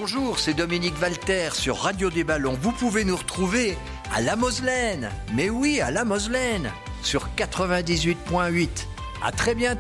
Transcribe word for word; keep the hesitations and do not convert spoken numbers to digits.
bonjour, c'est Dominique Walter sur Radio des Ballons. Vous pouvez nous retrouver à La Moselaine. Mais oui, à La Moselaine, sur quatre-vingt-dix-huit virgule huit. À très bientôt.